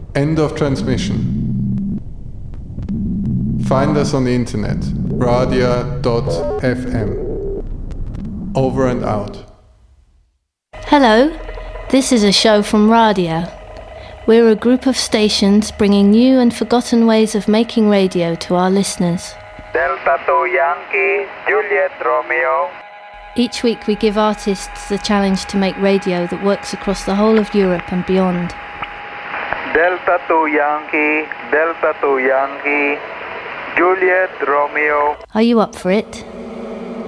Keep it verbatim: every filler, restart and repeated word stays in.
End of transmission. Find us on the internet, radia dot f m. Over and out. Hello, this is a show from Radia. We're a group of stations bringing new and forgotten ways of making radio to our listeners. Delta two Yankee, Juliet Romeo. Each week we give artists the challenge to make radio that works across the whole of Europe and beyond. Delta two Yankee, Delta two Yankee, Juliet Romeo. Are you up for it?